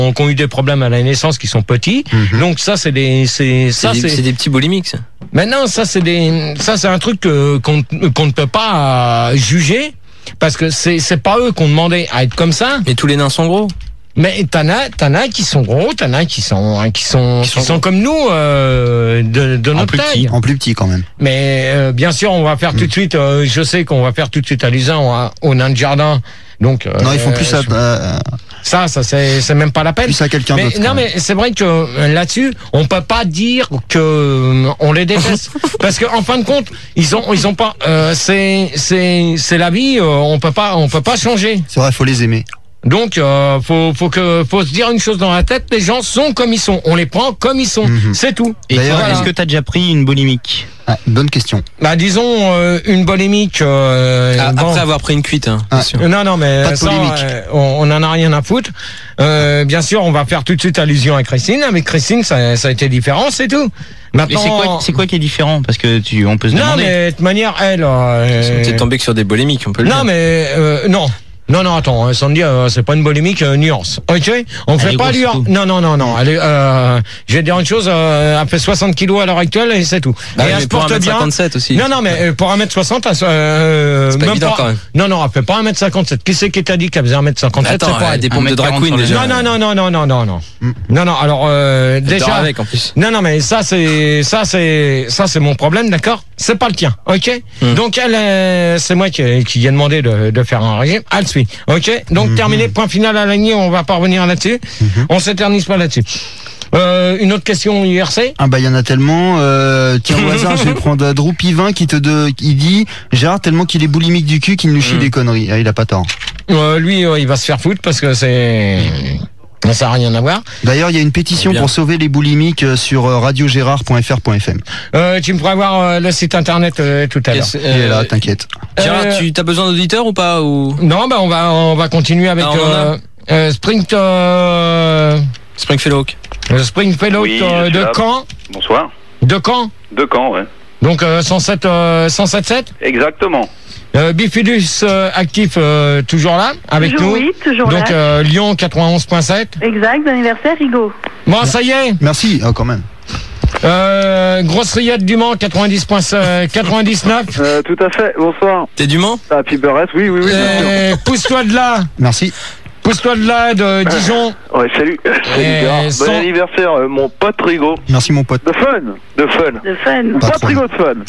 ont eu des problèmes à la naissance qui sont petits. Donc ça c'est des petits boulimiques. Ça. Maintenant ça c'est un truc qu'on ne peut pas juger parce que c'est pas eux qui ont demandé à être comme ça. Mais tous les nains sont gros. Mais t'en as qui sont gros, t'en as qui sont comme nous de notre taille. En plus petit quand même. Mais bien sûr, on va faire tout de suite. Je sais qu'on va faire tout de suite à Luzin au nain de jardin. Donc non, ils font plus ça. Ça c'est même pas la peine. Plus à quelqu'un d'autre. Non, mais c'est vrai que là-dessus, on peut pas dire que on les déteste parce que en fin de compte, ils ont pas. C'est la vie. On peut pas changer. C'est vrai, faut les aimer. Donc faut se dire une chose dans la tête, les gens sont comme ils sont, on les prend comme ils sont, c'est tout. Et d'ailleurs, est-ce que tu as déjà pris une bulimique? Bonne question. Bah disons une bolémique après avoir pris une cuite bien sûr. Non mais pas de ça, on en a rien à foutre. Bien sûr, on va faire tout de suite allusion à Christine. Avec Christine, ça a été différent, c'est tout. Maintenant, c'est quoi qui est différent? Parce que on peut se demander. Non mais de toute manière, elle t'es tombé que sur des bolémiques, on peut le dire. Non mais non. Non, attends, Sandy, c'est pas une bolémique, nuance. Ok? On fait pas lui. Non. Elle est, je vais dire une chose, elle fait 60 kilos à l'heure actuelle et c'est tout. Bah et elle se porte bien. 1m57 aussi. Non, mais pour 1m60, c'est pas même évident pas. quand même. Non, elle fait pas 1m57. Qui c'est qui t'a dit qu'elle faisait 1m57? Attends, c'est pas des pompes de drag queen déjà. Non. Non, alors, déjà. Avec, en plus. Non, mais ça c'est mon problème, d'accord? C'est pas le tien, ok? Donc c'est moi qui ai demandé de faire un régime. Elle suit. Ok, donc terminé, point final à l'année, on va pas revenir là-dessus. On s'éternise pas là-dessus. Une autre question IRC? Ah bah il y en a tellement. Tiens au hasard, je vais prendre Droupivin qui dit Gérard tellement qu'il est boulimique du cul qu'il nous chie des conneries. Ah, il a pas tort. Lui, il va se faire foutre parce que ça n'a rien à voir. D'ailleurs, il y a une pétition pour sauver les boulimiques sur radiogérard.fr.fm. Tu me feras voir le site internet tout à l'heure. Il est là, t'inquiète. Gérard, tu as besoin d'auditeurs ou pas ou... Non, bah on va continuer avec Springfellow. Springfellow de Caen. Bonsoir. De Caen. De Caen, ouais. Donc 107.7. Exactement. Bifidus actif toujours là avec toujours, nous. Oui, toujours donc, là. Donc Lyon 91.7. Exact, anniversaire Rigaud. Bon, ça y est. Merci, quand même. Grosse Rillette du Mans 99. Tout à fait, bonsoir. T'es du Mans? Happy birthday, oui. Pousse-toi de là. Merci. Pousse-toi de là, de Dijon. Ouais, salut Gérard. Bon anniversaire, mon pote Rigaud. Merci mon pote. De fun. Mon pote Rigaud de fun.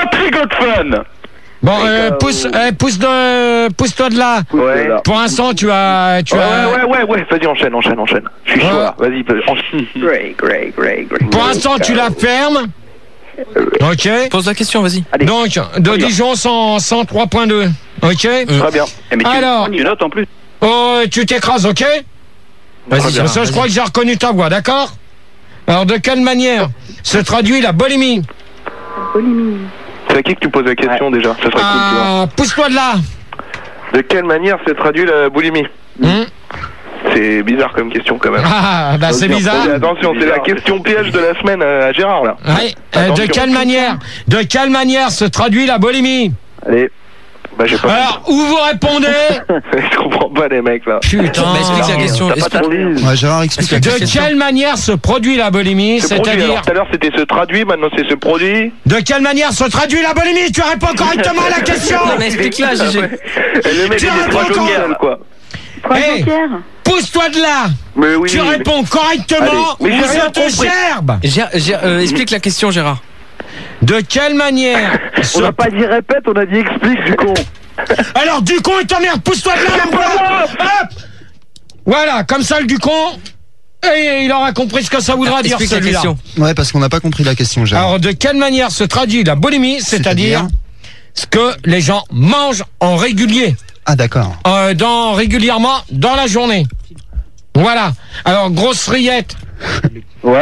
Bon, pousse-toi de là. Ouais. Pour l'instant, tu as... Ouais. Vas-y, enchaîne. Je suis chaud là. Vas-y, enchaîne. Great. Pour l'instant, tu la fermes. Ok. Pose la question, vas-y. Allez. Donc, de Dijon 103.2. Ok. Très bien. Mais alors, tu notes en plus. Oh, tu t'écrases, ok? Vas-y, Parce que je crois que j'ai reconnu ta voix, d'accord? Alors, de quelle manière se traduit la boulimie? C'est à qui que tu poses la question déjà? Ça serait cool, tu vois. Pousse-toi de là. De quelle manière se traduit la boulimie? C'est bizarre comme question quand même. Ah, bah c'est bizarre. Attention, c'est la question piège de la semaine à Gérard là. Oui. De quelle manière se traduit la boulimie? Allez. Bah, j'ai pas. Alors, où vous répondez? Je comprends pas les mecs là. Putain. Bah, explique la question. Ouais, Gérard, explique la question. De quelle manière se produit la boulimie? C'est-à-dire. Tout à l'heure c'était se traduit, maintenant c'est se produit. De quelle manière se traduit la boulimie? Tu réponds correctement à la question. Non, mais explique-la, GG. Le mec il est trois jokers quoi. Hey, pousse-toi de là. Mais oui. Tu réponds correctement ou je te gerbe. Explique la question, Gérard. De quelle manière? On n'a pas dit répète, on a dit explique du con. Alors du con et ta merde, pousse-toi de là. Hop. Voilà, comme ça le du con. Et il aura compris ce que ça voudra dire celui-là. Ouais, parce qu'on n'a pas compris la question, Gérard. Alors de quelle manière se traduit la boulimie, c'est-à-dire ce que les gens mangent en régulier? Ah d'accord. Régulièrement dans la journée. Voilà. Alors grosse rillette. Ouais.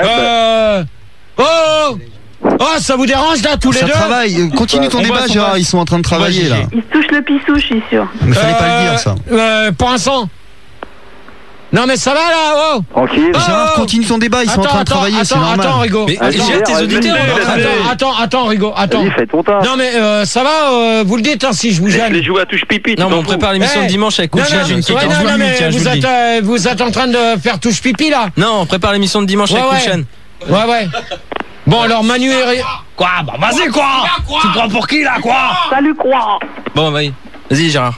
Oh, ça vous dérange là tous les deux? Ça travaille. Continue ton débat, Gérard. Ils sont en train de travailler là. Il se touche le pissou, je suis sûr. Mais fallait pas le dire ça. Pour l'instant. Non mais ça va là, oh. Tranquille. Gérard, continue ton débat, ils sont en train de travailler, c'est normal. Attends, Rigo. Mais Vas-y, gère tes Gérard, auditeurs. Attends, Rigo, attends. Vas-y, fais ton tas. Non mais ça va, vous le dites hein, si je vous Laisse gêne. les jouer à touche pipi. Non, mais on prépare l'émission de dimanche avec Kouchan. J'ai une question. non, mais vous êtes en train de faire touche pipi là. Non, on prépare l'émission de dimanche avec Kouchan. Ouais. Bon alors Manu et quoi? Bah vas-y quoi. Tu prends pour qui là quoi? Salut quoi. Bon, vas-y, Gérard.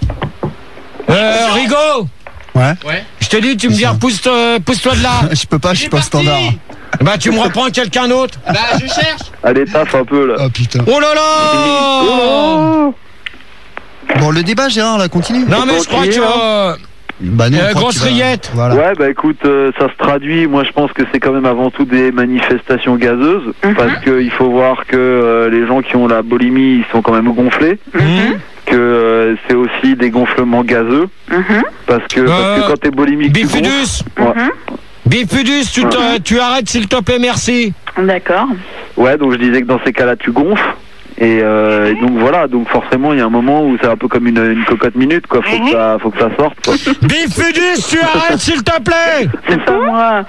Rigo. Ouais. Je te dis, tu me viens, pousse-toi de là. Je peux pas, je suis pas standard. Bah tu me reprends quelqu'un d'autre. Bah je cherche. Allez, taffe un peu là. Oh putain. Oh là là. Bon, le débat, Gérard, là, continue. Non mais je crois que Bah non, grosse rillette. Voilà. Ouais, bah écoute, ça se traduit. Moi, je pense que c'est quand même avant tout des manifestations gazeuses, parce que il faut voir que les gens qui ont la boulimie, ils sont quand même gonflés. Que c'est aussi des gonflements gazeux, parce que quand t'es boulimique, tu gonfles. Bifidus. Ouais. Bifidus, tu arrêtes s'il te plaît, merci. D'accord. Ouais, donc je disais que dans ces cas-là, tu gonfles. Et donc voilà, donc forcément il y a un moment où c'est un peu comme une cocotte minute quoi, faut que ça sorte quoi. Bifidus, tu arrêtes s'il te plaît. C'est pas moi.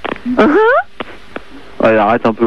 Ouais, arrête un peu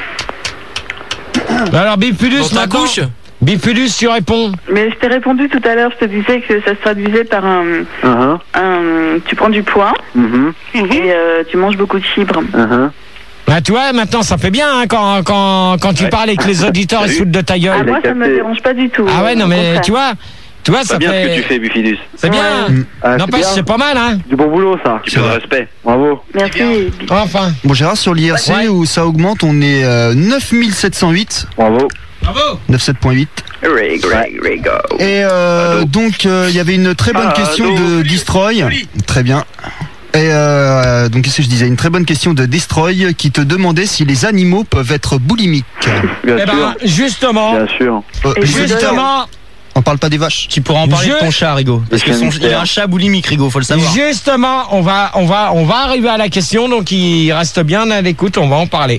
là. Alors Bifidus, Dans ta couche. Bifidus, tu réponds. Mais je t'ai répondu tout à l'heure, je te disais que ça se traduisait par tu prends du poids et tu manges beaucoup de fibres. Bah tu vois, maintenant ça fait bien hein, quand tu parles et que les auditeurs ils se foutent de ta gueule. Ah, moi ça me dérange pas du tout. Ah ouais, non mais tu vois ça C'est bien ce que fait... tu fais, Bifidus. C'est bien. N'empêche, c'est pas mal hein. Du bon boulot ça. Tu peux de respect. Bravo. Merci. Enfin. Bon, Gérard, sur l'IRC où ça augmente, on est 9708. Bravo. 97.8. Et donc il y avait une très bonne question de Destroy. Très bien. Et donc qu'est-ce que je disais, une très bonne question de Destroy qui te demandait si les animaux peuvent être boulimiques. Bien Eh sûr. ben justement. Bien sûr. Les auditeurs, Justement. on parle pas des vaches. Tu pourras en parler de ton chat, Rigo. Parce que il a un chat boulimique, Rigo, faut le savoir. Justement, on va arriver à la question, donc il reste bien à l'écoute, on va en parler.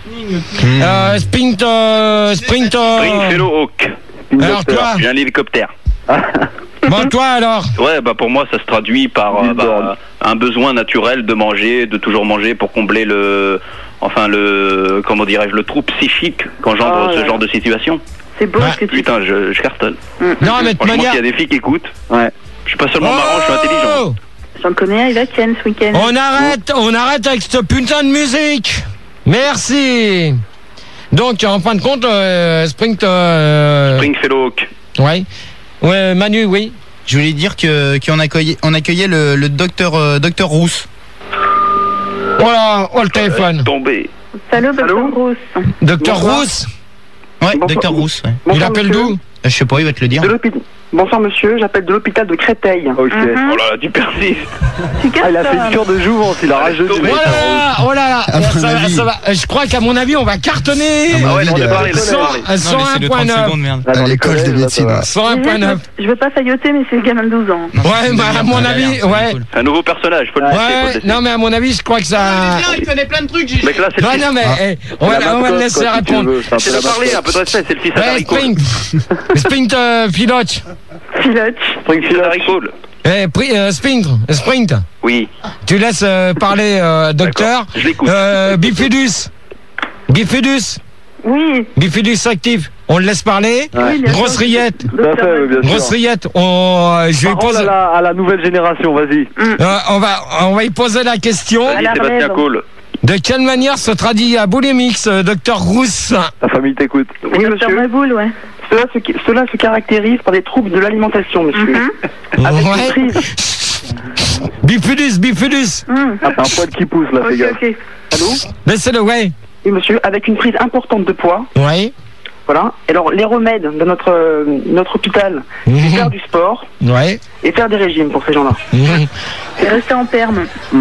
Springfellow Hawk. Alors toi, J'ai un hélicoptère. bon toi alors. Ouais, bah pour moi ça se traduit par un besoin naturel de manger, de toujours manger pour combler comment dirais-je, le trou psychique qu'engendre ce genre de situation. C'est beau ce que tu Putain, je cartonne. Non mais de Franchement, manière. s'il y a des filles qui écoutent, je suis pas seulement marrant, je suis intelligent. J'en connais un, il va Ken ce week-end. On arrête avec cette putain de musique. Merci. Donc en fin de compte, Springfellow Hawk. Ouais, Manu, oui. Je voulais dire qu'on accueillait le docteur Rousse. Voilà, le téléphone. Tombé. Salut, Docteur Rousse. Docteur Rousse. Ouais, docteur Rousse. Ouais. Il appelle d'où? Je sais pas, il va te le dire. Bonsoir monsieur, j'appelle de l'hôpital de Créteil. Ok. Oh là là, tu persistes. Il a fait une cure de jouvence, il a rajouté. Oh là là, ça va. Je crois qu'à mon avis, on va cartonner. Ah ouais, on a parlé, 101.9. À l'école de médecine. 101.9. Je veux pas failloter, mais c'est le gamin de 12 ans. Ouais, bah à mon avis, ouais. Un nouveau personnage, faut le laisser. Non, mais à mon avis, je crois que ça. Il connaît plein de trucs, Gilles. Mec là, c'est le fils. Non, mais on va le laisser répondre. Je t'ai parlé, un peu de respect, c'est le fils à Harry Cole. Sprint pilote. Sprint. Oui. Tu laisses parler docteur. Je l'écoute. Bifidus. Oui. Bifidus actif. On le laisse parler. Oui, bien Grosse sûr. rillette. Tout à fait, bien sûr. Grosse rillette. Je vais poser. À la nouvelle génération, vas-y. On va y poser la question. Vas-y, Sébastien Cole. De quelle manière se traduit à Boulimix, docteur Rousse? Ta famille t'écoute. Oui, Docteur Maboul, ouais. Cela se caractérise par des troubles de l'alimentation, monsieur. Avec une prise. Bifidus. Ah, t'as un poil qui pousse là, fais gaffe. Ok. Allô? Laissez-le, ouais. Oui, monsieur, avec une prise importante de poids. Ouais. Voilà. Et alors, les remèdes de notre hôpital, c'est faire du sport Ouais. et faire des régimes pour ces gens-là. Et rester en terme.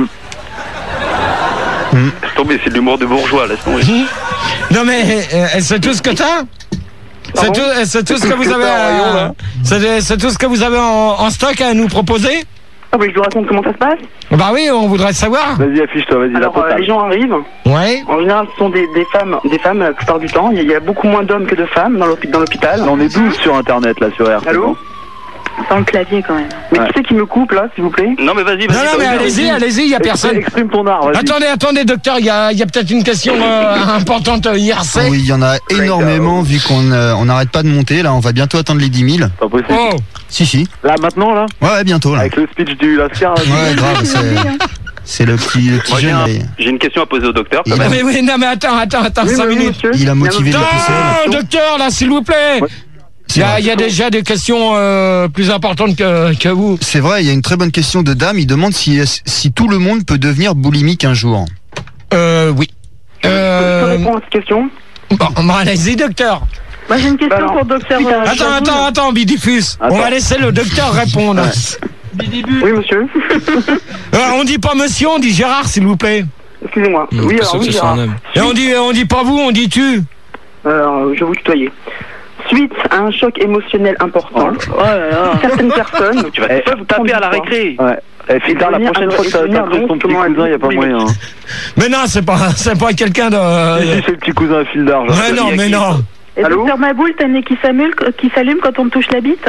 Laisse tomber, c'est de l'humour de bourgeois, laisse tomber. Non mais c'est tout ce que t'as. C'est tout ce que vous avez. C'est tout ce que vous avez en stock à nous proposer. Ah oui, je vous raconte comment ça se passe. Bah oui, on voudrait savoir. Vas-y, affiche-toi, vas-y, la Alors, totale. les gens arrivent. Ouais. En général, ce sont des femmes la plupart du temps. Il y a beaucoup moins d'hommes que de femmes dans l'hôpital. On est 12 sur internet là, sur R. Allô? Sans le clavier quand même. Mais qui c'est qui me coupe là, s'il vous plaît? Non, mais vas-y. Non, mais allez-y, il n'y a personne. Exprime ton art, vas-y. Attendez, docteur, il y a peut-être une question importante IRC. Oui, il y en a énormément vu qu'on n'arrête pas de monter. Là, on va bientôt atteindre les 10 000. Pas possible. Oh. Si. Là, maintenant, là? Ouais, bientôt, là. Avec le speech du Lascar. Ouais, grave, c'est le petit jeune. J'ai une question à poser au docteur. Mais attends, 5 minutes. Il a motivé la poussière. Docteur, là, s'il vous plaît. Il y a déjà des questions plus importantes que vous. C'est vrai, il y a une très bonne question de dame. Il demande si tout le monde peut devenir boulimique un jour. Oui. Tu peux répondre à cette question? Bon, allez-y, docteur. Moi j'ai une question pour docteur. Attends, Bidifus. On va laisser le docteur répondre. Oui, monsieur. On dit pas monsieur, on dit Gérard, s'il vous plaît. Excusez-moi. Oui, alors oui, Gérard. Et on dit pas vous, on dit tu. Alors, je vais vous tutoyer. Suite à un choc émotionnel important, certaines personnes... Tu vas vous taper à la récré. Ouais. Filtre, la prochaine fois que t'as cru ton petit cousin, il n'y a pas moyen. Mais non, c'est pas quelqu'un de... C'est le petit cousin à fil d'argent. Mais non. Et docteur Maboul, t'as le nez qui s'allume quand on te touche la bite?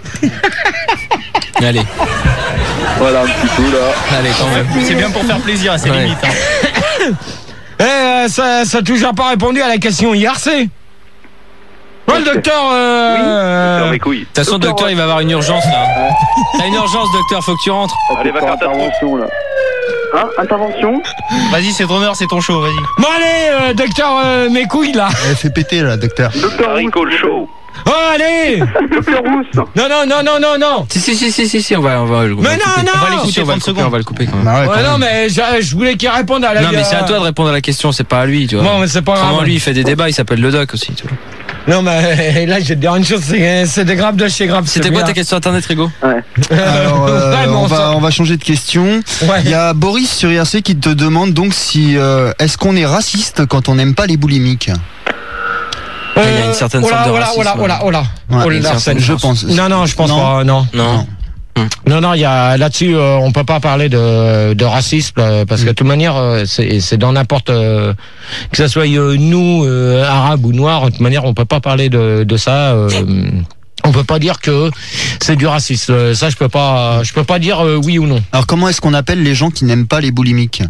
Allez. Voilà, un petit coup, là. Allez, quand même. C'est bien pour faire plaisir à ses limites. Ça a toujours pas répondu à la question IRC. Ouais, le docteur... Docteur mes couilles. De toute façon, docteur, il va avoir une urgence, là. T'as une urgence, docteur, faut que tu rentres. Allez, va faire ta intervention, là. Hein, intervention? Vas-y, c'est drummer, c'est ton show, vas-y. Bon, allez, docteur, mes couilles, là. Elle fait péter, là, docteur. Docteur Rico, le show. Oh, allez. Docteur Rousse. Non. Si, on va le couper. Mais non. On va l'écouter 30 secondes. On va le couper quand même. Ouais, non, mais je voulais qu'il réponde à la... Non, mais c'est à toi de répondre à la question, c'est pas à lui, tu vois. Bon, mais c'est pas grave. Vraiment, lui, il fait des débats, il s'appelle le doc aussi, tu vois. Non, mais là, je vais te dire une chose, c'est des grappes de chez grappes. C'était quoi ta question internet, Rigo? Alors, on va changer de question. Il y a Boris sur IRC qui te demande donc si est-ce qu'on est raciste quand on n'aime pas les boulimiques? Il y a une certaine sorte de racisme. Je pense. Non, je pense pas, non. Non, il y a là-dessus, on peut pas parler de racisme parce que de toute manière, c'est dans n'importe que ça soit nous arabes ou noirs, de toute manière, on peut pas parler de ça. On peut pas dire que c'est du racisme. Ça, je peux pas dire oui ou non. Alors, comment est-ce qu'on appelle les gens qui n'aiment pas les boulimiques?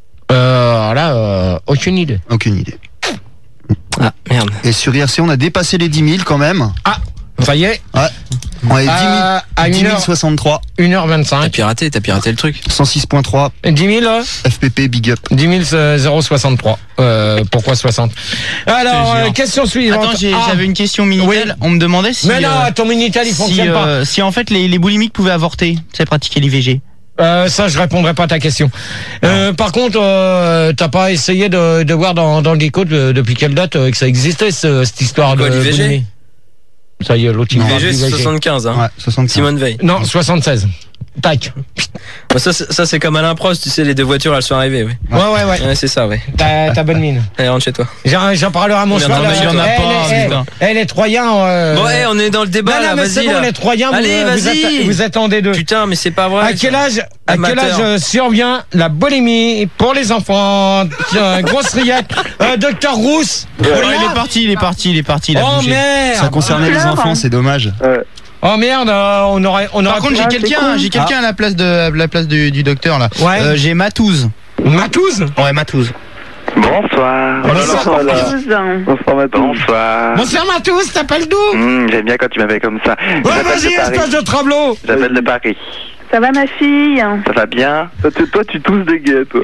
Aucune idée. Aucune idée. Ah, merde. Et sur IRC, on a dépassé les 10 000 quand même. Ah, ça y est. Ouais. On est 10 000 63. 1h25. T'as piraté le truc. 106.3. 10 000 FPP, big up. 10 063. Pourquoi 60? Alors, question suivante. Attends, j'avais une question Minitel. Oui. On me demandait si... Mais non, ton Minitel, il fonctionne pas. Si en fait, les boulimiques pouvaient avorter, c'est pratiquer l'IVG. Ça, je répondrai pas à ta question. Par contre, t'as pas essayé de voir dans le Geeko depuis quelle date que ça existait, cette histoire de l'IVG? Ça y est, l'autre IVG, c'est 75, hein. Ouais, 75. Simone Veil. Non, 76. Tac. Bah ça c'est comme Alain Prost, tu sais, les deux voitures, elles sont arrivées, ouais. Ouais, c'est ça, ouais. T'as bonne mine. Allez, rentre chez toi. J'en parlerai à mon cheval. Non, mais il y en a pas, les Troyens... Bon, on est dans le débat, là, vas-y. C'est bon, les Troyens, allez, vas-y. Vous attendez d'eux. Putain, mais c'est pas vrai. À quel âge survient la boulimie pour les enfants? Grosse rillette. Docteur Rousse. Il est parti. Oh merde. Ça concernait les enfants, c'est dommage. Oh merde, on aurait. Par contre, j'ai quelqu'un à la place du docteur là. Ouais. J'ai Matouze. Matouze? Ouais, Matouze. Bonsoir. Bonsoir. Bonsoir Matouze, t'appelles d'où? J'aime bien quand tu m'appelles comme ça. Ouais, vas-y, espèce de trablot. J'appelle de Paris. Ça va ma fille? Ça va bien? Toi, tu tousses des guets, toi.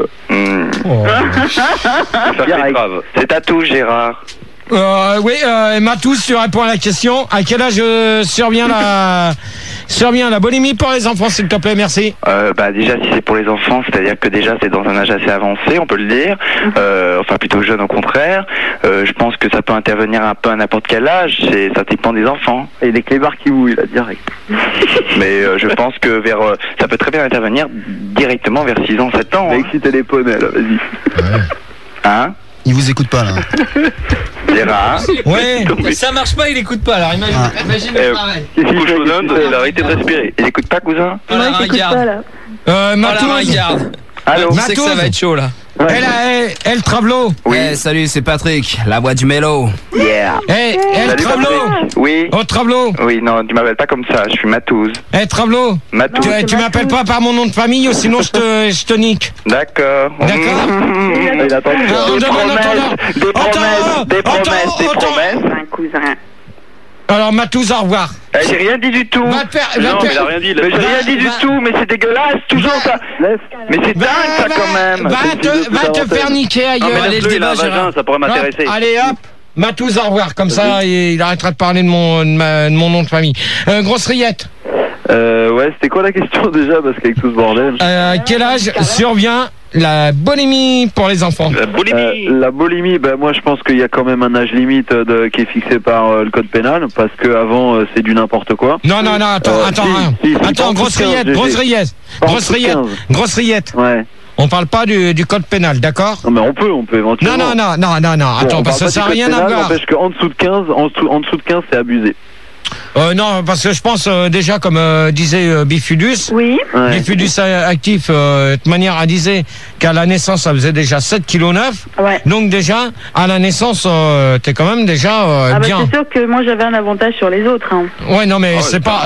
Ça fait grave. C'est ta touche, Gérard. Oui, Matouze, tu réponds à la question. À quel âge survient la boulimie pour les enfants, s'il te plaît, merci. Déjà, si c'est pour les enfants, c'est-à-dire que déjà c'est dans un âge assez avancé, on peut le dire. Enfin, plutôt jeune au contraire. Je pense que ça peut intervenir un peu à n'importe quel âge. Ça dépend des enfants. Et les clébards qui ouillent, là, direct. Mais je pense que ça peut très bien intervenir directement vers 6 ans, 7 ans. Excitez les poneys, là, vas-y. Ouais. Hein? Il vous écoute pas, là. Gérard. Ouais. Ça marche pas, il écoute pas, alors imagine le travail. Il a arrêté de respirer. Il écoute pas, cousin? Non, il t'écoute pas, là. Matouze. Regarde. Allô? Tu sais que ça va être chaud, là. El Travelo. Oui. Salut, c'est Patrick, la voix du mélo. Yeah. El Travelo. Oui. Oh, Travelo. Oui, non, tu m'appelles pas comme ça, je suis Matouze. Travelo. Matouze. Tu m'appelles pas par mon nom de famille, sinon je te nique. D'accord. D'accord. Des promesses. Un cousin. Alors, Matouze, au revoir. J'ai rien dit du tout. Non, mais il a rien dit. J'ai rien dit du tout, mais c'est dégueulasse, toujours ça. Mais c'est dingue, ça, quand même. Va te faire niquer ailleurs. Allez, le débat, ça pourrait m'intéresser. Allez, hop. Matouze, au revoir. Comme ça, il arrêtera de parler de mon nom de famille. Grosse rillette. Ouais, c'était quoi la question déjà? Parce qu'avec tout ce bordel. Quel âge survient la boulimie pour les enfants? La boulimie, moi je pense qu'il y a quand même un âge limite qui est fixé par le code pénal, parce que avant c'est du n'importe quoi. Non, attends, grosse rillette. Ouais. On parle pas du code pénal, d'accord? Non, mais on peut éventuellement. Non, attends, parce que ça n'a rien à voir. N'empêche qu'en dessous de 15, en dessous de 15, c'est abusé. Non, parce que je pense déjà, comme disait Bifidus, Bifidus actif, de toute manière, elle disait qu'à la naissance, ça faisait déjà 7,9 kg. Ouais. Donc déjà, à la naissance, t'es quand même déjà bien. C'est sûr que moi, j'avais un avantage sur les autres. Hein. Ouais, non, mais c'est pas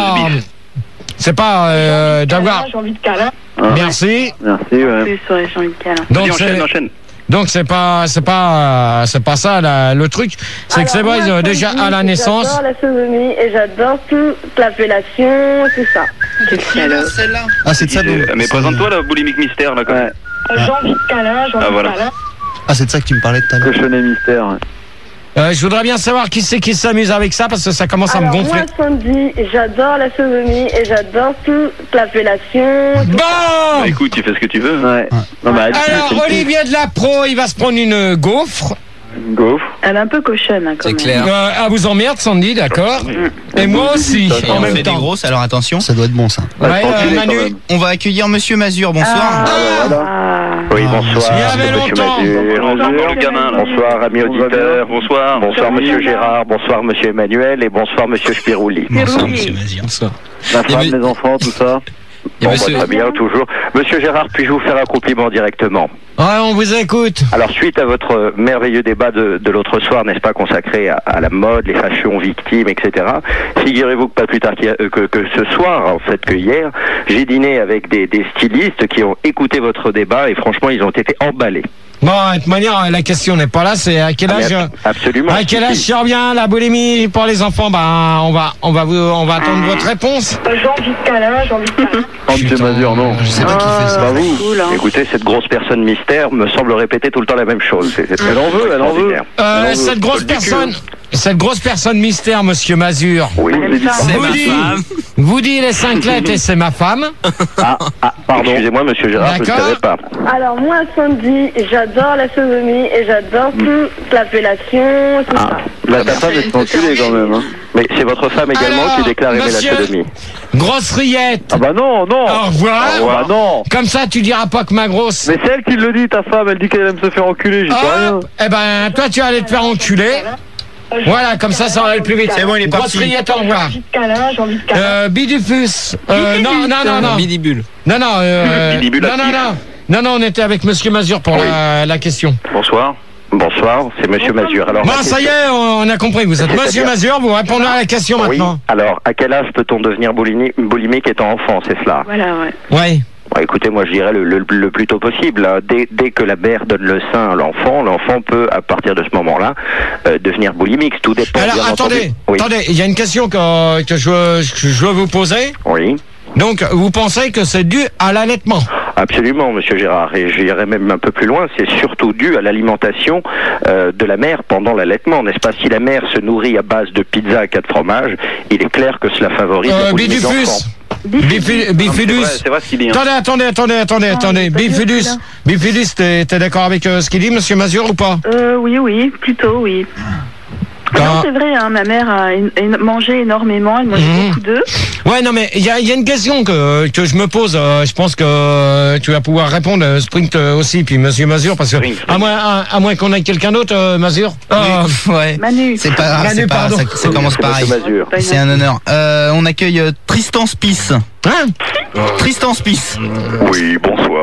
d'avoir... J'ai envie de câlin. Merci. Merci, ouais. J'ai envie de câlin. Donc, enchaîne. Donc c'est pas ça le truc, c'est que c'est vrai déjà à la naissance. J'adore la sodomie et j'adore toute l'appellation, tout ça. Celle-là. Ah, c'est de ça. Mais présente-toi la boulimique mystère là. J'ai envie de câlin, Ah, c'est de ça que tu me parlais tout à l'heure. Cochonnet mystère. Je voudrais bien savoir qui c'est qui s'amuse avec ça, parce que ça commence à me gonfler. Moi, Sandy, j'adore la sodomie et j'adore toute l'appellation. Bon, écoute, tu fais ce que tu veux. Ouais. Non, alors Olivier de la Pro, il va se prendre une gaufre. Elle est un peu cochonne, hein, quand même. C'est clair. Elle vous emmerde, Sandy, d'accord. Et moi aussi, en même temps. Des grosses, alors attention. Ça doit être bon, ça. Ouais, Manu. On va accueillir Monsieur Mazur, bonsoir. Oui, bonsoir. Il y avait longtemps. Bonjour le gamin. Bonsoir, amis auditeurs. Bonsoir. Bonsoir, Monsieur Gérard. Bonsoir, Monsieur Emmanuel. Et bonsoir, Monsieur Spirouli. Bonsoir, Monsieur Mazur. Bonsoir. Ma femme, les enfants, tout ça. Bon, très bien, toujours. Monsieur Gérard, puis-je vous faire un compliment directement? Ouais, on vous écoute. Alors, suite à votre merveilleux débat de l'autre soir, n'est-ce pas, consacré à la mode, les fashions victimes, etc., figurez-vous que pas plus tard que ce soir, en fait, que hier, j'ai dîné avec des stylistes qui ont écouté votre débat et franchement, ils ont été emballés. Bon, de toute manière, la question n'est pas là, c'est à quel âge. Absolument. À quel âge survient la boulimie pour les enfants? On va attendre votre réponse. J'ai envie de câlin, Monsieur Mazur, non. Je sais pas qui fait ça. Pas vous. Cool, hein. Écoutez, cette grosse personne mystère me semble répéter tout le temps la même chose. Elle en veut. Cette grosse personne mystère, Monsieur Mazur. Oui, C'est ma femme. Vous dites les 5 lettres et c'est ma femme. Pardon. Excusez-moi, Monsieur Gérard, je ne savais pas. Alors moi, Sandy, j'adore la sodomie et j'adore toute l'appellation, tout ça. Ta femme est enculée quand même. Hein. Mais c'est votre femme également qui déclare aimer la sodomie. Grosse rillette. Ah bah non. Au revoir. Bah non. Comme ça, tu diras pas que ma grosse. Mais c'est elle qui le dit, ta femme. Elle dit qu'elle aime se faire enculer. J'y peux rien. Eh ben, toi, tu vas aller te faire enculer. Voilà, comme ça va aller plus vite. C'est bon, il est parti. Grosse rillette, au revoir. J'ai envie de câlin. Bidufus. Non. Bidibule. Non, Bidibule non, on était avec Monsieur Mazur pour la question. Bonsoir. Bonsoir, c'est Monsieur Mazur. Alors, bon, ça y est, on a compris. Vous êtes Monsieur Mazur, vous répondez à la question maintenant. Oui. Alors, à quel âge peut-on devenir boulimique étant enfant, c'est cela? Voilà, ouais. Ouais. Bon, écoutez, moi je dirais le plus tôt possible. Hein. Dès que la mère donne le sein à l'enfant peut, à partir de ce moment-là, devenir boulimique. Tout dépend. Alors, attendez, il y a une question que je veux vous poser. Oui. Donc, vous pensez que c'est dû à l'allaitement? Absolument, Monsieur Gérard, et j'irais même un peu plus loin, c'est surtout dû à l'alimentation de la mère pendant l'allaitement, n'est-ce pas? Si la mère se nourrit à base de pizza à 4 fromages, il est clair que cela favorise la boulimie des enfants. Bifidus. C'est vrai ce qu'il dit. Attendez. Bifidus, t'es d'accord avec ce qu'il dit, Monsieur Mazur, ou pas? Oui, plutôt, oui. Non, c'est vrai, hein, ma mère a mangé énormément, elle mangeait beaucoup d'œufs. Ouais, non, mais il y a une question que je me pose. Je pense que tu vas pouvoir répondre, Sprint aussi, puis Monsieur Mazur, parce que à moins qu'on ait quelqu'un d'autre, Mazur. Ouais. Manu. C'est pas grave, Manu, pardon. ça commence pareil. C'est un honneur. On accueille Tristan Spice. Hein? Tristan Spice. Oui, bonsoir.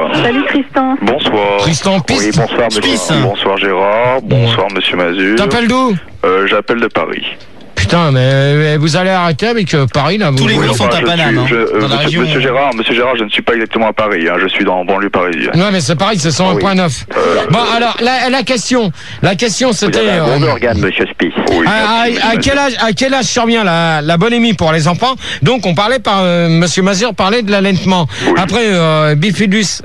bonsoir. Salut Tristan. Bonsoir. Tristan Piste. Oui, bonsoir monsieur. Bonsoir Gérard. Bonsoir monsieur Mazur. T'appelles d'où? J'appelle de Paris. Putain, mais vous allez arrêter avec Paris là. Tous les gros sont à Paname. Dans la région. Monsieur Gérard, je ne suis pas exactement à Paris. Je suis dans banlieue parisienne. Ouais, mais c'est pareil, c'est 101.9. Bon, alors la question c'était. Vous avez un bon organe, monsieur Spice. Oui, à quel âge survient la bonhomie pour les enfants? Donc on parlait Monsieur Mazur parlait de l'allaitement. Oui. Après Bifidus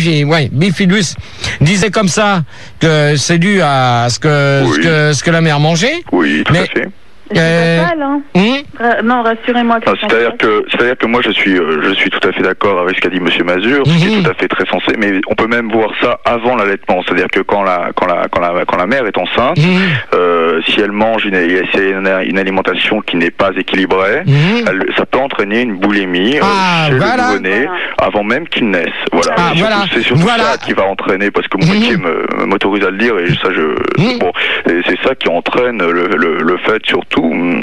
disait comme ça que c'est dû à ce que la mère mangeait. Oui, tout à fait. C'est pas mal, hein. Non, rassurez-moi. C'est-à-dire que moi je suis tout à fait d'accord avec ce qu'a dit Monsieur Mazur, ce qui est tout à fait très sensé, mais on peut même voir ça avant l'allaitement, c'est-à-dire que quand la mère est enceinte, si elle mange une alimentation qui n'est pas équilibrée, ça peut entraîner une boulimie chez le nouveau-né avant même qu'il naisse. Voilà. C'est surtout ça qui va entraîner, parce que mon métier m'autorise à le dire, et ça c'est ça qui entraîne le fait surtout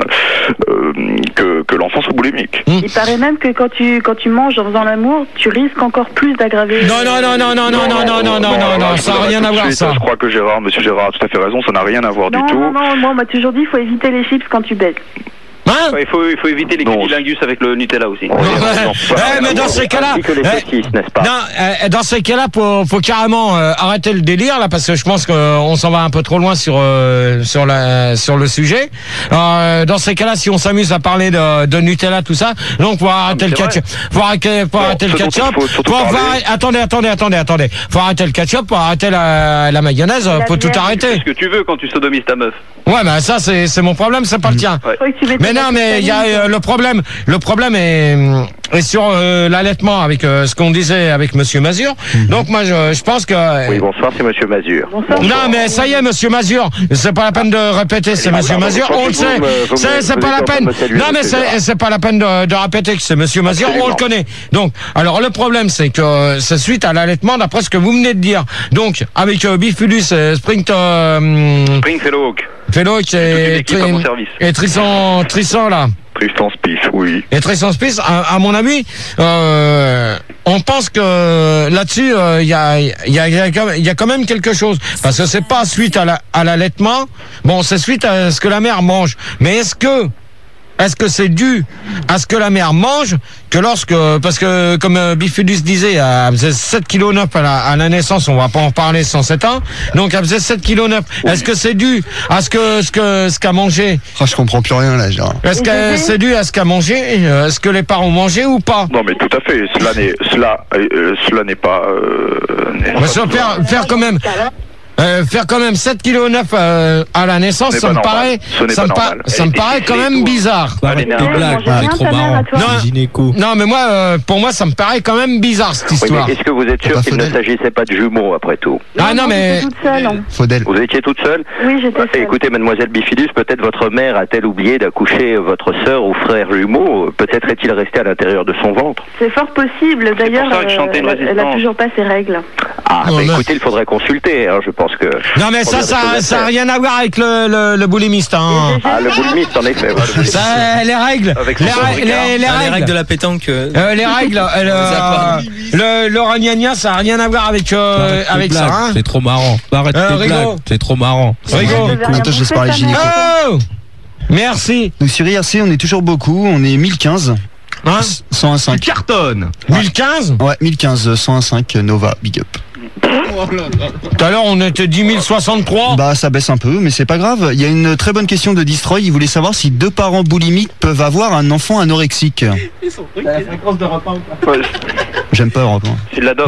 que l'enfant soit boulimique. Il paraît même que quand tu manges en faisant l'amour, tu risques encore plus d'aggraver. Non, ça n'a rien à voir ça. Je crois que Monsieur Gérard a tout à fait raison, ça n'a rien à voir du tout. Non, moi on m'a toujours dit qu'il faut éviter les chips quand tu baises. Hein? Il faut éviter les cunilingus avec le Nutella aussi. Mais dans ces cas-là, dans ces cas-là, faut carrément arrêter le délire là, parce que je pense qu'on s'en va un peu trop loin sur le sujet. Dans ces cas-là, si on s'amuse à parler de Nutella, tout ça, donc faut arrêter le ketchup. Faut arrêter le ketchup. Attendez. Faut arrêter le ketchup, faut arrêter la mayonnaise, faut tout arrêter. C'est ce que tu veux quand tu sodomises ta meuf. Ouais, mais ça c'est mon problème, c'est pas le tien. Mais non, mais il y a le problème est sur l'allaitement avec ce qu'on disait avec Monsieur Mazur. Donc moi je pense que. Oui, bonsoir, c'est Monsieur Mazur. Non, mais ça y est, Monsieur Mazur, c'est pas la peine de répéter, c'est Monsieur Mazur, on le sait. C'est pas la peine. Non, mais c'est pas la peine de répéter que c'est Monsieur Mazur, on le connaît. Donc, alors le problème c'est que c'est suite à l'allaitement, d'après ce que vous venez de dire. Donc avec Bifidus, Springfellow et Tristan là. Tristan Spice, oui. Et Tristan Spice, à mon avis, on pense que là-dessus, il y a quand même quelque chose, parce que c'est pas suite à l'allaitement. Bon, c'est suite à ce que la mère mange. Mais est-ce que c'est dû à ce que la mère mange parce que comme Bifidus disait, elle faisait 7,9 kg à la naissance, on va pas en parler sans 7 ans, donc elle faisait 7,9 kg. Est-ce que c'est dû à ce qu'a mangé? Je comprends plus rien là, Gérard. Est-ce que c'est dû à ce qu'a mangé? Est-ce que les parents ont mangé ou pas? Non, mais tout à fait, cela n'est pas... faire quand même... faire quand même 7,9 kg à la naissance, ça me paraît quand même bizarre. C'est trop marrant. Non, mais moi, pour moi, ça me paraît quand même bizarre cette histoire. Est-ce que vous êtes sûr qu'il ne s'agissait pas de jumeaux après tout? Non, mais toute seule. Vous étiez toute seule? Oui, j'étais seule. Écoutez, mademoiselle Bifidus, peut-être votre mère a-t-elle oublié d'accoucher votre sœur ou frère jumeau? Peut-être est-il resté à l'intérieur de son ventre? C'est fort possible. D'ailleurs, elle a toujours pas ses règles. Écoutez, il faudrait consulter. Je pense que. Non, mais ça a rien à voir avec le boulimiste. Le boulimiste, en effet. Les règles. Les règles de la pétanque. Les règles. Le ragnagna, ça a rien à voir avec ça. C'est trop marrant. Arrête tes blagues. C'est trop marrant. Attends, je laisse parler gynéco. Oh, merci. Donc sur IRC, on est toujours beaucoup. On est 1015. 101.5. Cartonne. 1015. Ouais, 1015, 101.5 Nova, big up. Tout à l'heure, on était 10 063. Bah, ça baisse un peu, mais c'est pas grave. Il y a une très bonne question de Destroy. Il voulait savoir si 2 parents boulimiques peuvent avoir un enfant anorexique. La fréquence de repas ou pas? J'aime pas Europe 1. C'est de la dope.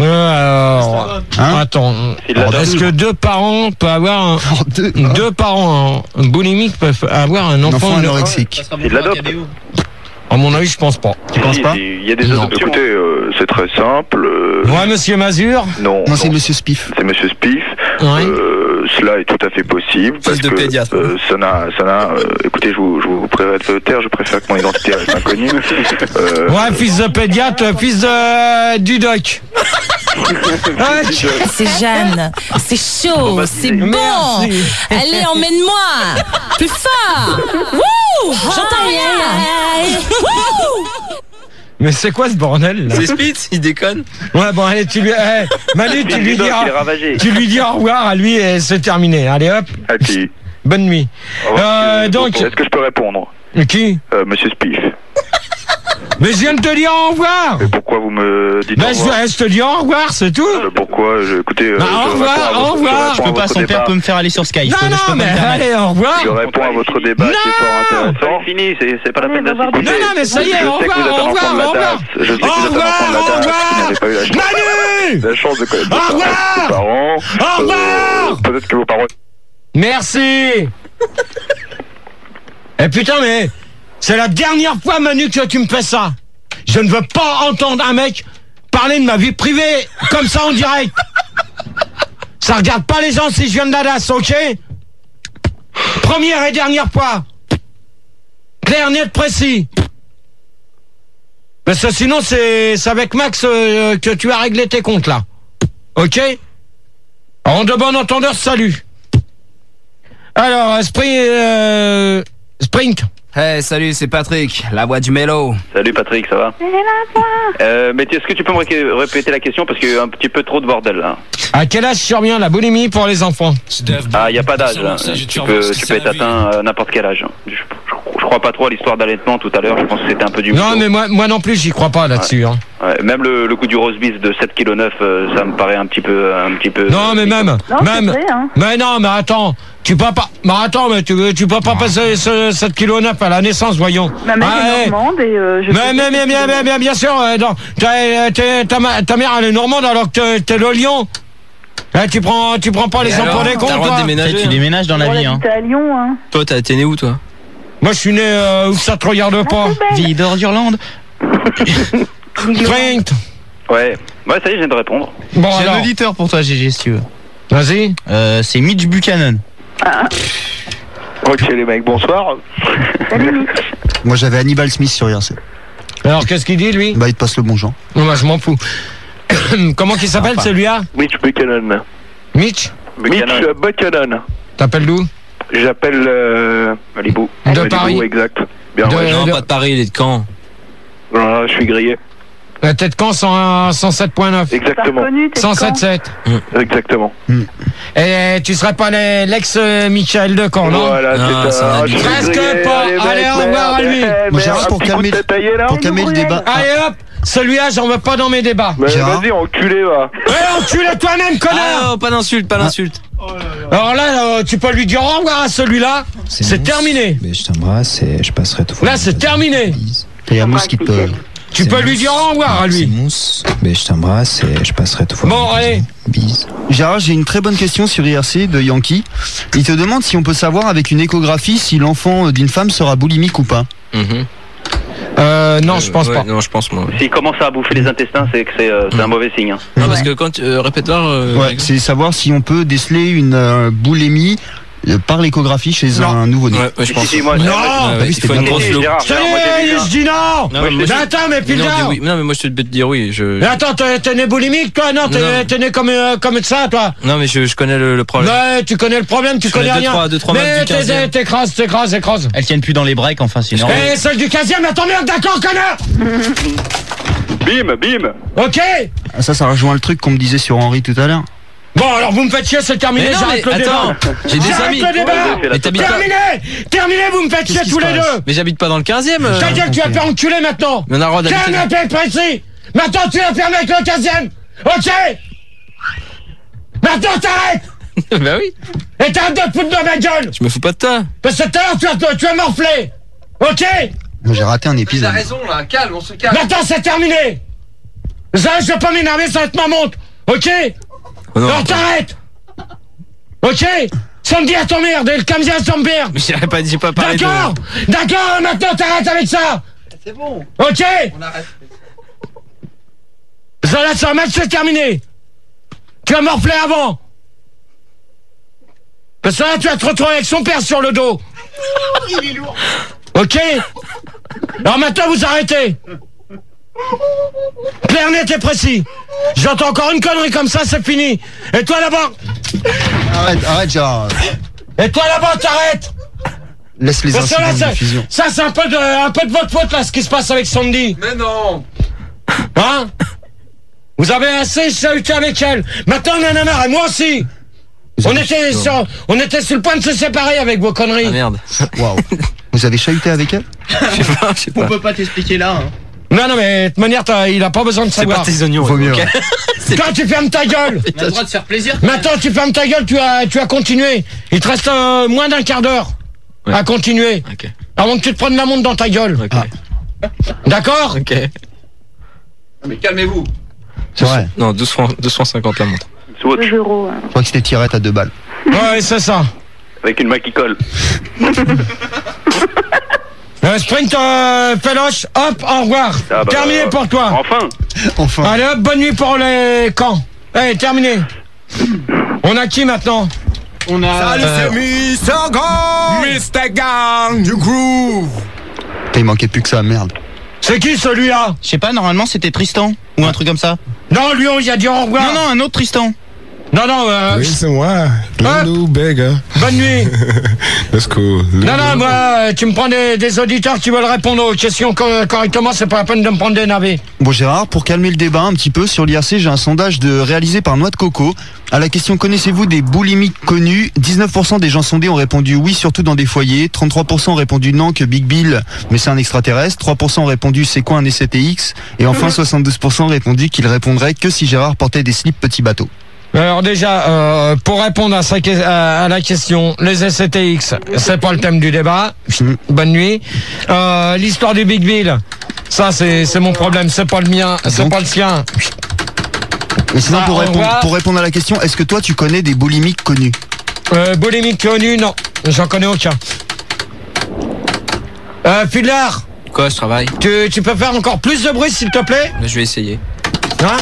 Attends. Est-ce que 2 parents peuvent avoir deux parents boulimiques peuvent avoir un enfant anorexique? C'est de la dope. À mon avis, je pense pas. Tu penses pas? Il y a des adoptions. Écoutez, c'est très simple. Ouais, Monsieur Mazur. Non, c'est Monsieur Spiff. C'est Monsieur Spiff. Ouais. Cela est tout à fait possible. Parce que pédiatre. Ça n'a. Écoutez, je vous prierai de taire. Je préfère que mon identité reste inconnue. Ouais, fils de pédiatre, fils du doc. C'est Jeanne, c'est chaud, c'est bon. Allez, emmène-moi. Plus fort. Wouh, j'entends rien. Mais c'est quoi ce bordel là? C'est Spitz, il déconne. Ouais, bon, allez, Manu, tu lui dis au revoir à lui et c'est terminé. Allez hop. Okay. Bonne nuit. Donc. Est-ce que je peux répondre? Qui? Monsieur Spiff. Mais je viens de te dire au revoir. Mais pourquoi vous me dites au revoir? Je te dis au revoir, c'est tout. Pourquoi? Écoutez, au revoir. Je peux pas, son père peut me faire aller sur Skype. Non, mais allez, au revoir. Je réponds à votre débat qui est fort intéressant. C'est fini, c'est pas la peine d'assister. Non, mais ça y est, au revoir. Je sais que vous êtes un enfant de la DAS qui n'avez pas eu la chance de connaître vos parents. Au revoir. Peut-être que vos parents... Merci. Eh putain, mais c'est la dernière fois, Manu, que tu me fais ça. Je ne veux pas entendre un mec parler de ma vie privée comme ça en direct. Ça regarde pas les gens si je viens de la DAS, ok? Première et dernière fois. Clair, net, précis. Parce que sinon, c'est avec Max que tu as réglé tes comptes, là. Ok? En de bon entendeur, salut. Alors, Sprint. Hey, salut, c'est Patrick, la voix du Mélo. Salut Patrick, ça va? C'est la voix. Mais est-ce que tu peux me répéter la question parce qu'il y a un petit peu trop de bordel là. À quel âge survient la boulimie pour les enfants? Ah, il n'y a pas d'âge. Tu peux être atteint à n'importe quel âge. Je crois pas trop à l'histoire d'allaitement tout à l'heure, je pense que c'était un peu du Non, mais moi non plus, j'y crois pas là-dessus. Ouais. Hein. Ouais, même le coup du rose beef de 7,9 kg, ça me paraît un petit peu. Non, mais même. Vrai, hein. Mais non, mais attends. Tu peux pas. Mais attends, mais tu peux pas passer ce 7,9 kg à la naissance, voyons. Ma mère est normande et mais bien sûr. Non, ta mère elle est normande alors que t'es le Lyon. Tu prends pas les enfants des comptes, toi. Tu déménages dans la vie, hein. T'es à Lyon, hein. Toi, t'es né où, toi? Moi, je suis né où ça te regarde pas. Vie d'Orlande. Sprint. Ouais, ça y est, je viens de répondre. Bon, j'ai un auditeur pour toi, GG, si tu veux. Vas-y. C'est Mitch Buchanan. Ok les mecs, bonsoir. Salut Mitch. Moi j'avais Hannibal Smith sur IRC. Alors qu'est-ce qu'il dit lui? Bah il te passe le bon genre. Non, bah je m'en fous. Comment qu'il s'appelle celui-là? Mitch Buchanan. Mitch Buchanan. T'appelles d'où? J'appelle Malibu. De Paris. Exact. Bien, Non, pas de Paris, il est de Caen. Voilà, je suis grillé. La tête Caen 107.9. Exactement. 107.7. Exactement. Et tu serais pas l'ex Michael de Caen, non? Voilà, c'est ça. Presque pas. Allez, au revoir à lui. Moi Gérard, pour calmer le débat. Allez hop, celui-là j'en veux pas dans mes débats. Vas-y, enculé va. Ouais, enculé toi-même, connard. Ah non, pas d'insulte, pas d'insulte. Alors là, tu peux lui dire au revoir à celui-là. C'est terminé. Mais je t'embrasse et je passerai tout. Là, c'est terminé. Il y a Mousse qui peut... Tu peux lui dire au revoir à lui. C'est Mousse. Mais je t'embrasse et je passerai tout. Bon, allez. Bise. Gérard, j'ai une très bonne question sur IRC de Yankee. Il te demande si on peut savoir avec une échographie si l'enfant d'une femme sera boulimique ou pas. Non, je pense pas. Non, je pense moi. S'il commence à bouffer les intestins, c'est que c'est un mauvais signe. Hein. Non, parce que quand répète-leur. Ouais, c'est savoir si on peut déceler une boulimie par l'échographie chez un nouveau-né. Ouais, je pense. Il faut une grosse loupe. Je dis non. Attends, mais putain. Non, mais moi je te dire oui. Mais attends, t'es né boulimique, toi? Non, t'es né comme ça, toi? Non, mais je connais le problème. Ouais, tu connais le problème, tu connais rien. Mais t'écrases. Elles tiennent plus dans les breaks, enfin, c'est normal. Et celle du 15e, attends, merde, d'accord, connard. Bim. Ok. Ça rejoint le truc qu'on me disait sur Henri tout à l'heure. Bon, alors vous me faites chier, c'est terminé, j'arrête le débat. J'ai des amis. Terminé, vous me faites chier tous les deux. Mais j'habite pas dans le 15e. Je t'ai dit que tu vas faire enculer maintenant. Mais on a le droit d'habiter. Tiens, m'appelle précis. Maintenant, tu vas faire avec le 15e. Ok. Maintenant, t'arrêtes. Bah oui. Et t'arrêtes de te foutre de ma gueule. Je me fous pas de toi. Parce que tout à l'heure, tu as morflé. Ok. Moi, j'ai raté un épisode. T'as raison, là. Calme, on se calme. Maintenant, c'est terminé. Ça, je vais pas m'énerver, ça va être ma montre. Ok. Alors t'arrêtes. Ok. Samedi à ton merde et le camzi à ton père. Mais j'ai pas parlé de... D'accord, maintenant t'arrêtes avec ça. C'est bon. Ok. On arrête. Ça là, match c'est terminé. Tu as morflé avant. Parce que là, tu vas te retrouver avec son père sur le dos. Il est lourd. Ok. Alors maintenant vous arrêtez. Clair, net et précis. J'entends encore une connerie comme ça, c'est fini. Et toi là-bas. Arrête, Gérard. Et toi là-bas, t'arrêtes. Laisse les incidents de diffusion. Ça, c'est un peu de votre faute là, ce qui se passe avec Sandy. Mais non. Hein? Vous avez assez chahuté avec elle. Maintenant, on en a marre, et moi aussi. On était sur le point de se séparer avec vos conneries. Ah merde. Waouh. Vous avez chahuté avec elle? Je sais pas. On peut pas t'expliquer là. Hein. Non, mais de toute manière, il a pas besoin de savoir. C'est pas tes oignons. Vaut mieux. Okay. Toi, tu fermes ta gueule. On a le droit de faire plaisir. Maintenant, tu fermes ta gueule, tu as continué. Il te reste moins d'un quart d'heure à continuer. Ok. Avant que tu te prennes la montre dans ta gueule. Ok. D'accord? Ok. Mais calmez-vous. C'est vrai. Non, 12 francs 50 la montre. 2 euros. Je crois que c'était tirette à 2 balles. Ouais, c'est ça. Avec une main qui colle. Sprint, Péloche, hop, au revoir. Ah bah, Terminé pour toi. Enfin. Allez hop, bonne nuit pour les camps. Allez, terminé. On a qui maintenant? On a... Salut, c'est Mr. Gang, Mr. Gang du groove. Il manquait plus que ça, merde. C'est qui celui-là? Je sais pas, normalement c'était Tristan. Ou un truc comme ça. Non, lui, on y a dit au revoir. Non, un autre Tristan. Non, Oui, c'est moi. Nous, beggar. Bonne nuit. Let's go. Non, moi, tu me prends des auditeurs qui veulent répondre aux questions correctement, c'est pas la peine de me prendre des navets. Bon Gérard, pour calmer le débat un petit peu sur l'IRC, j'ai un sondage réalisé par Noix de Coco. À la question connaissez-vous des boulimiques connus, 19% des gens sondés ont répondu oui, surtout dans des foyers, 33% ont répondu non, que Big Bill, mais c'est un extraterrestre, 3% ont répondu c'est quoi un SCTX, et enfin 72% ont répondu qu'ils répondraient que si Gérard portait des slips petits bateaux. Alors déjà, pour répondre à la question, les SCTX, c'est pas le thème du débat. Bonne nuit. L'histoire du Big Bill, ça c'est mon problème, c'est pas le mien, c'est pas le sien. Et sinon, pour répondre à la question, est-ce que toi tu connais des boulimiques connus? Boulimiques connus, non, j'en connais aucun. Fudlard. Quoi, je travaille? Tu peux faire encore plus de bruit s'il te plaît? Je vais essayer. Hein?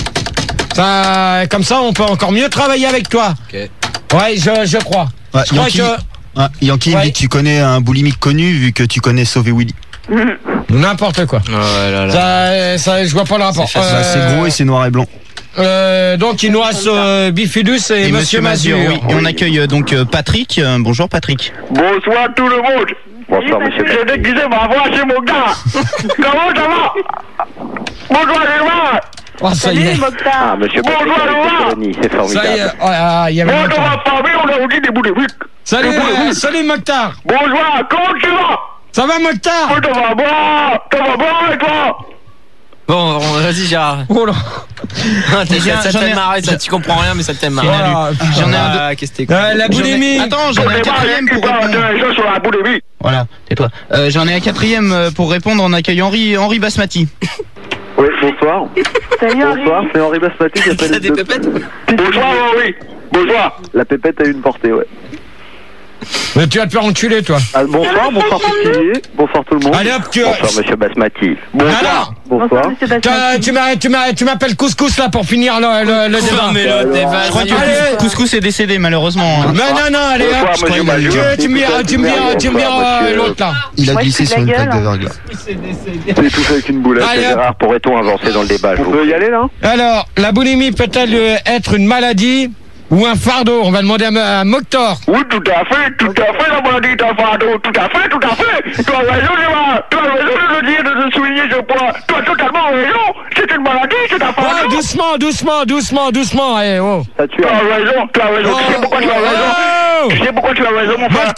Ça, comme ça, on peut encore mieux travailler avec toi. Ok. Ouais, je crois. Ouais, je crois Yankee, Ouais. dit que tu connais un boulimique connu vu que tu connais Sauvé Willy. N'importe quoi. Oh là là. Ça, je vois pas le rapport. C'est gros et c'est noir et blanc. Donc il nous reste Bifidus et Monsieur Mazur. Oui. Et on accueille donc Patrick. Bonjour Patrick. Bonsoir tout le monde. Bonsoir, monsieur. J'ai déguisé ma voix chez mon gars. Comment ça va? Bonsoir, Gérard. Oh, ça y est. Ah, monsieur Patrick avec les colonies, c'est formidable. Ça y est. Il y avait Bonjour Mokhtar. ma famille, on a dit des boulimiques. Salut Mokhtar. Bonjour, comment tu vas? Ça va Mokhtar? Ça va bien et toi? Bon, vas-y Gérard. Oh là. Ça t'aime marrer, ça tu comprends rien mais ça t'aime marrer. J'en ai un qu'est-ce que t'es la boulimie. Attends, j'en ai un quatrième pour répondre. Sur la boulimie. Voilà, tais-toi. J'en ai un quatrième pour répondre. On accueille Henri Basmati. Oui, bonsoir. Salut Henri. Bonsoir, c'est Henri Basmati qui appelle. T'as des pépettes? Bonsoir Henri. Bonsoir. La pépette a une portée, ouais. Mais tu vas te faire enculer toi. Ah, bonsoir Pilier. Bonsoir tout le monde. Allez hop, Bonsoir, monsieur Basmati. Bonsoir. Bonsoir, monsieur Basmati. Tu m'appelles Couscous là pour finir le débat. Je crois que Couscous est décédé malheureusement. Hein. Non, allez hop. Bonsoir, monsieur Mazur. Tu me diras l'autre là. Il a Ouais, glissé c'est sur de une la plaque de gueule. verglas. C'est tout fait avec une boulette. Allez, hop. Gérard, pourrait-on avancer dans le débat? On peut y aller là? Alors, la boulimie peut-elle être une maladie ou un fardeau? On va demander à Mokhtar. Oui, tout à fait, la maladie est un fardeau, tout à fait. Tu as raison, Gérard, tu as raison de le dire, de souligner ce point. Tu as totalement raison, c'est une maladie, c'est un fardeau. Ouais, doucement, eh, oh. Tu as raison, tu sais pourquoi tu as raison. Tu sais pourquoi tu as raison, mon frère?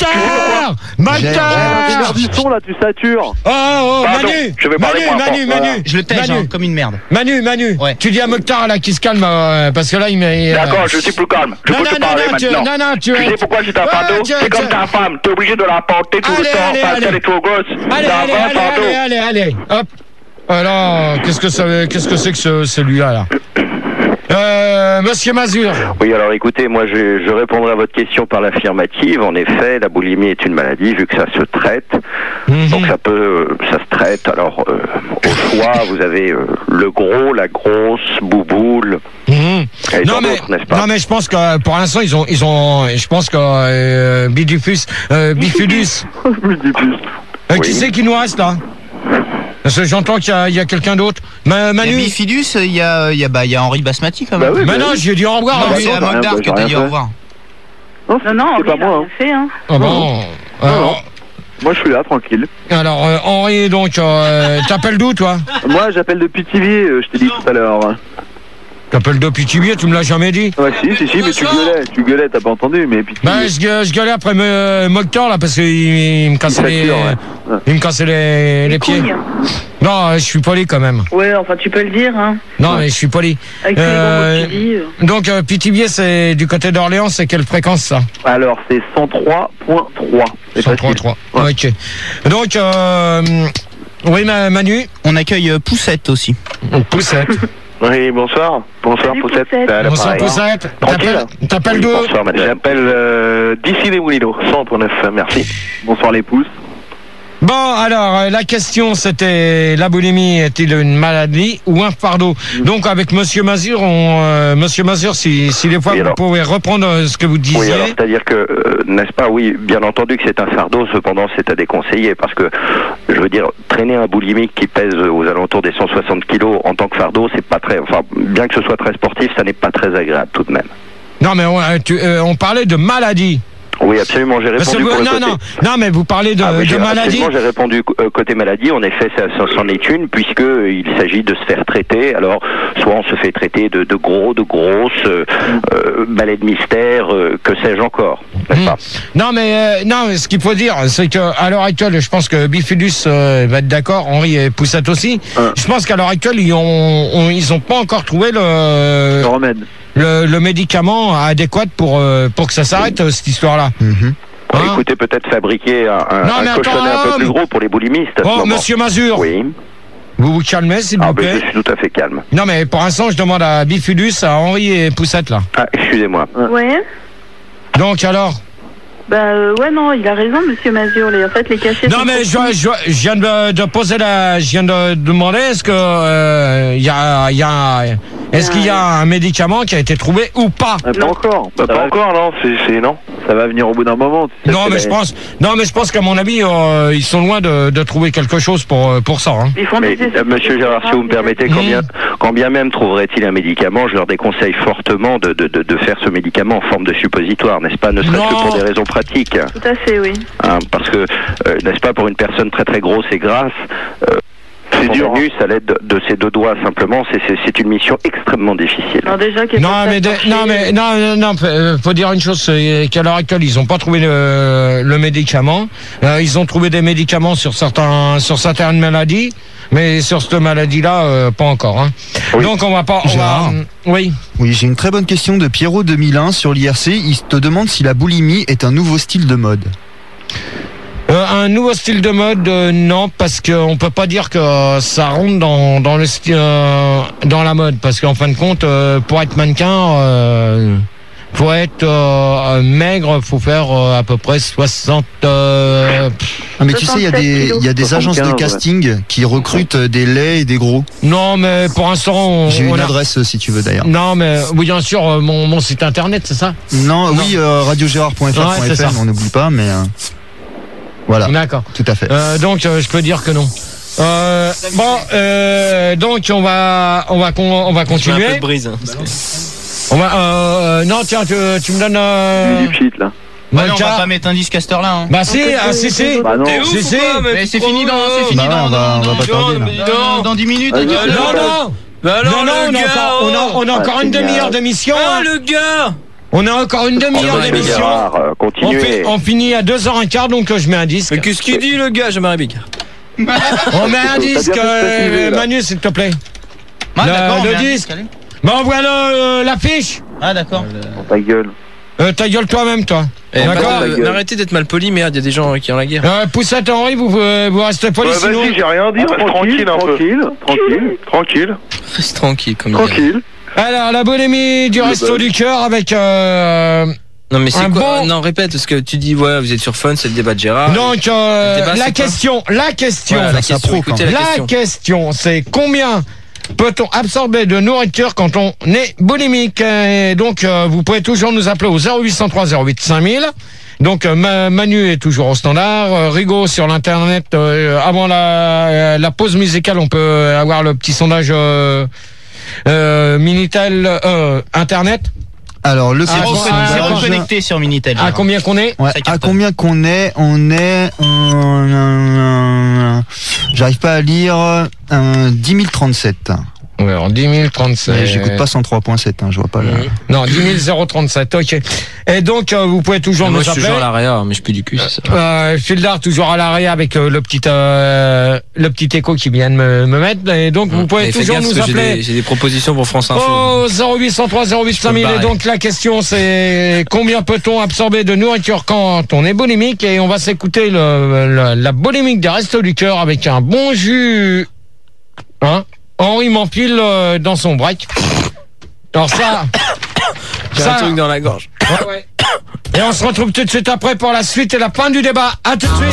Mokhtar. Du son là, tu satures. Oh, Pardon, je vais parler moins fort, voilà. Manu. Je le tège comme une merde. Manu, Ouais. tu dis à Mokhtar là qui se calme parce que là il met. D'accord, je suis plus calme. Je peux te parler maintenant. Tu sais pourquoi c'est un fardeau? C'est comme ta femme, t'es obligé de la porter tout le temps parce qu'elle est trop grosse. Allez, hop. Alors, qu'est-ce que c'est que celui-là là? Monsieur Mazur. Oui, alors écoutez, moi je répondrai à votre question par l'affirmative. En effet, la boulimie est une maladie vu que ça se traite. Donc ça se traite. Alors au choix, vous avez le gros, la grosse, bouboule. Et tant d'autres, n'est-ce pas? Non mais je pense que pour l'instant ils ont je pense que Bifidus. Qui c'est qui nous reste là? Parce que j'entends qu'il y a quelqu'un d'autre. Manu. Il y a Bifidus, il y a Henri Basmati quand même. Bah oui, Mais non, j'ai dit au revoir. Non, là. c'est à Mokhtar que t'as dit au revoir. Non, c'est pas il a moi. rien fait, hein. Ah bon. Moi, je suis là, tranquille. Alors, Henri, donc, t'appelles d'où, toi? Moi, j'appelle de Pithiviers, je t'ai dit tout à l'heure. T'appelles de Pithiviers, tu me l'as jamais dit? Ouais, si, mais tu gueulais, t'as pas entendu, mais Pithiviers. Bah, je gueulais après Mokhtar, là, parce qu'il me cassait il me cassait les pieds. Non, je suis poli quand même. Ouais, enfin, tu peux le dire, hein. Non, mais je suis poli. Avec tous les gros mots que tu dis. Donc, Pithiviers, c'est du côté d'Orléans, c'est quelle fréquence, ça? Alors, c'est 103.3. 103.3, ouais. Ok. Donc, oui, Manu? On accueille Poussette aussi. Poussette. Oui, bonsoir. Bonsoir, Poussette. Bonsoir, Poussette. T'appelles d'où? Bonsoir, madame. J'appelle d'ici les Moulineaux, 100.9, merci. Bonsoir, les pouces. Bon, alors, la question, c'était, la boulimie est-il une maladie ou un fardeau? Donc, avec Monsieur Mazur, si des fois vous pouvez reprendre ce que vous disiez. Oui, alors, c'est-à-dire que, n'est-ce pas, oui, bien entendu que c'est un fardeau, cependant, c'est à déconseiller, parce que, je veux dire, traîner un boulimique qui pèse aux alentours des 160 kilos en tant que fardeau, c'est pas très, enfin, bien que ce soit très sportif, ça n'est pas très agréable, tout de même. Non, mais on parlait de maladie. Oui, absolument, j'ai répondu non, mais vous parlez de maladie. J'ai répondu côté maladie, en effet, ça c'en est une, puisqu'il s'agit de se faire traiter. Alors, soit on se fait traiter de grosses balais de mystère, que sais-je encore, n'est-ce pas? Non, mais ce qu'il faut dire, c'est qu'à l'heure actuelle, je pense que Bifidus va être d'accord, Henri et Poussette aussi. Je pense qu'à l'heure actuelle, ils ont pas encore trouvé le remède. Le médicament adéquat pour que ça s'arrête, cette histoire-là. Écoutez, peut-être fabriquer un cochonnet un peu plus gros pour les boulimistes. Oh, Monsieur Mazur. Oui. Vous vous calmez, s'il vous plaît. Je suis tout à fait calme. Non, mais pour l'instant, je demande à Bifidus, à Henri et Poussette, là. Ah, excusez-moi. Ouais. Donc, alors? Ouais, non, il a raison, Monsieur Mazur. En fait, les cachets. Non, mais je viens de poser je viens de demander, est-ce que est-ce qu'il y a un médicament qui a été trouvé ou pas? Pas encore. Pas encore, non, non. Ça va venir au bout d'un moment. Non, mais je pense qu'à mon avis, ils sont loin de trouver quelque chose pour ça. Hein. Mais, Monsieur Gérard, si vous me permettez, quand bien même trouverait-il un médicament, je leur déconseille fortement de faire ce médicament en forme de suppositoire, n'est-ce pas? Ne serait-ce que pour des raisons pratiques. Tout à fait, oui. Parce que, n'est-ce pas, pour une personne très très grosse et grasse, c'est dur. À l'aide de ses deux doigts simplement, c'est une mission extrêmement difficile. Alors déjà, faut dire une chose, c'est qu'à l'heure actuelle, ils n'ont pas trouvé le médicament. Ils ont trouvé des médicaments sur certaines maladies, mais sur cette maladie-là, pas encore. Hein. Oui. Donc on va pas. Oui, j'ai une très bonne question de Pierrot 2001 sur l'IRC. Il te demande si la boulimie est un nouveau style de mode. Un nouveau style de mode, non, parce qu'on peut pas dire que ça rentre dans le style, dans la mode, parce qu'en fin de compte, pour être mannequin, faut être maigre, faut faire à peu près 60. mais tu sais, il y a des agences de casting qui recrutent des laids et des gros. Non, mais pour l'instant, j'ai une adresse si tu veux d'ailleurs. Non, mais oui, bien sûr, mon site internet, c'est ça? Non, oui, radiogérard.fr.fr, on n'oublie pas, mais. Voilà. D'accord. Tout à fait. Donc, je peux dire que non. Donc on va continuer. Un peu de brise. On va. Non, tiens, tu me donnes. Du shit là. On va pas mettre un disque à cette heure-là. Hein. Bah si. Bah non. Mais c'est fini on va pas tarder dans 10 minutes. On a encore une demi-heure d'émission. Ah, le gars. On a encore une demi-heure d'émission. On finit à 2h15, donc je mets un disque. Mais qu'est-ce qu'il dit, le gars? J'aimerais bien. On met un disque, Manu, s'il te plaît. Le disque. Bah, on voit l'affiche. Ah, d'accord. Ta gueule. Ta gueule toi-même, toi. D'accord. Arrêtez d'être mal poli, merde, il y a des gens qui ont la guerre. Poussette, Henri, vous restez poli, sinon. Vas-y, j'ai rien dit, reste tranquille un peu. Tranquille. Reste tranquille, comme tranquille. Alors, la boulimie du Resto du Cœur avec. Non, mais c'est quoi? Non, répète, parce que tu dis, ouais, vous êtes sur Fun, c'est le débat de Gérard. Donc, la question, c'est combien peut-on absorber de nourriture quand on est boulimique? Et donc, vous pouvez toujours nous appeler au 0803 08 5000. Donc, Manu est toujours au standard. Rigaud sur l'internet. Avant la pause musicale, on peut avoir le petit sondage Minitel internet. Alors, le zéro connecté sur Minitel. À combien qu'on est? À combien qu'on est? On est... J'arrive pas à lire... 10 037. Ouais, en 10 037. J'écoute pas 103.7, hein, je vois pas là. Non, 10 037, ok. Et donc, vous pouvez toujours nous appeler. Moi, je suis toujours à l'AREA, mais je pue du cul, c'est ça. Fildar, toujours à l'AREA avec le petit écho qui vient de me mettre. Et donc, vous pouvez toujours nous appeler. J'ai des propositions pour France Info. Oh, 0803 08 5000. Et donc, la question, c'est combien peut-on absorber de nourriture quand on est boulimique? Et on va s'écouter la boulimique des Restos du Cœur avec un bon jus. Hein? Henri m'empile dans son break. Alors ça... J'ai un truc dans la gorge. Ouais. Et on se retrouve tout de suite après pour la suite et la fin du débat. À tout de suite.